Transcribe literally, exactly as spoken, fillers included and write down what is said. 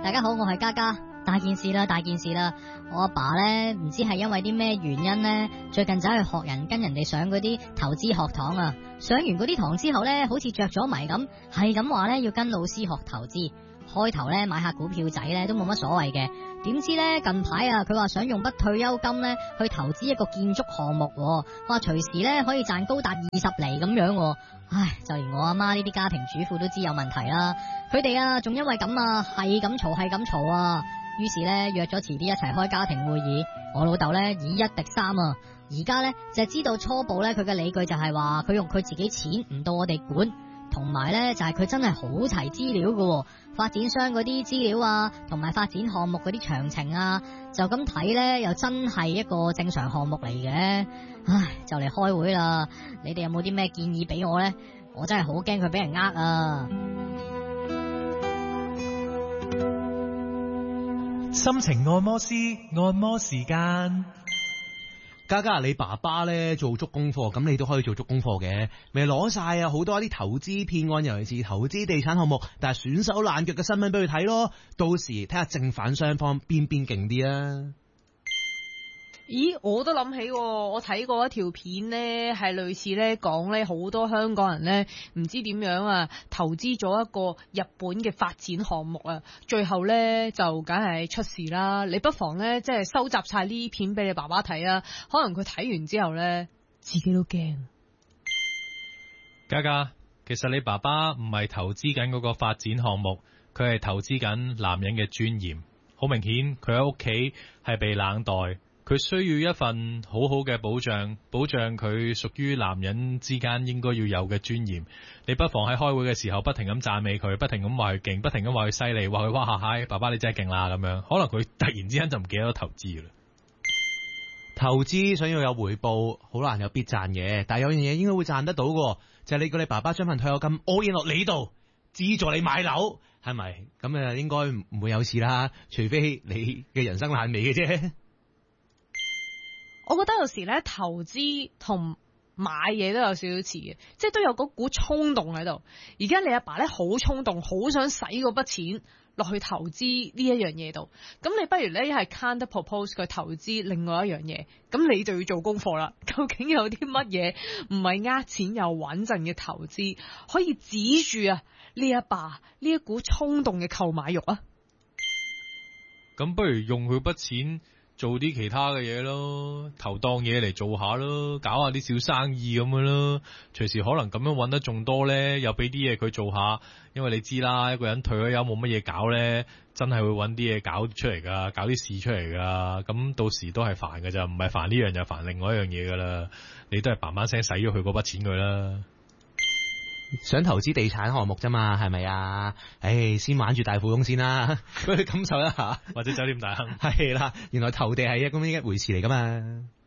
大家好，我係嘉嘉。大件事啦，大件事啦！我阿爸咧，唔知係因為啲咩原因咧，最近走去學人跟人哋上嗰啲投資學堂啊。上完嗰啲堂之後咧，好似着咗迷咁，係咁話咧要跟老師學投資。開頭咧買下股票仔咧都冇乜所謂嘅，點知咧近排啊，佢話想用筆退休金咧去投資一個建築項目，話隨時咧可以賺高達二十厘咁樣。唉，就連我阿媽呢啲家庭主婦都知有問題啦。佢哋啊，仲因為咁啊，係咁嘈，係咁嘈啊。於是咧約咗遲啲一齊開家庭會議。我老豆咧以一敵三啊，而家咧就係知道初步咧佢嘅理據就係話佢用佢自己錢唔到我哋管，同埋咧就係佢真係好齊資料嘅，發展商嗰啲資料啊，同埋發展項目嗰啲詳情啊，就咁睇咧又真係一個正常項目嚟嘅。唉，就嚟開會啦，你哋有冇啲咩建議俾我咧？我真係好驚佢俾人呃啊！ 心情按摩師，按摩時間。 嘉嘉，你爸爸咧做足功課，咁你都可以做足功課嘅，咪攞晒啊好多啲投資騙案，尤其是投資地產項目，但係損手爛腳嘅新聞俾佢睇咯，到時睇下正反雙方邊邊勁啲啊！ 咦，我都諗起，我睇過一條片呢，係類似呢講呢好多香港人呢唔知點樣啊，投資咗一個日本嘅發展項目啊，最後呢就梗係出事啦。你不妨呢即係收集晒呢片俾你爸爸睇啊，可能佢睇完之後呢自己都驚。 嘉嘉，其實你爸爸唔係投資緊嗰個發展項目，佢係投資緊男人嘅尊嚴。好明顯，佢喺屋企係被冷待。佢需要一份好好嘅保障，保障佢屬於男人之間應該要有嘅尊嚴。你不妨喺開會嘅時候不停咁讚美佢，不停咁話佢勁，不停咁話佢犀利，話佢哇下嗨，爸爸你真係勁啦咁樣。可能佢突然之間就唔記得咗投資啦。 投資想要有回報，好難有必賺嘅，但係有樣嘢應該會賺得到嘅，就係、是、你叫你爸爸將份退休金 all in 落你度，資助你買樓，係咪？咁啊，應該唔會有事啦，除非你嘅人生爛尾嘅啫。 我覺得有時咧投資同買嘢都有少少似嘅，即係都有嗰股衝動喺度。而家你阿爸咧好衝動，好想使嗰筆錢落去投資呢一樣嘢度。咁你不如咧一係 counter propose 佢投資另外一樣嘢，咁你就要做功課啦。究竟有啲乜嘢唔係呃錢又穩陣嘅投資，可以止住啊呢阿爸呢一股衝動嘅購買慾啊？ 咁不如用佢筆錢做啲其他嘅嘢咯，投檔嘢嚟做下咯，搞下啲小生意咁樣咯，隨時可能咁樣搵得仲多咧，又俾啲嘢佢做下，因為你知啦，一個人退咗休冇乜嘢搞咧，真係會搵啲嘢搞出嚟噶，搞啲事出嚟噶，咁到時都係煩噶咋，唔係煩呢樣就煩另外一樣嘢噶啦，你都係嘭嘭聲使咗佢嗰筆錢佢啦。 想投資地產項目啫嘛，係咪啊？唉，先玩住大富翁先啦，俾佢感受一下， 或者酒店大亨。 係啦，原來投地係一咁樣一回事嚟噶嘛。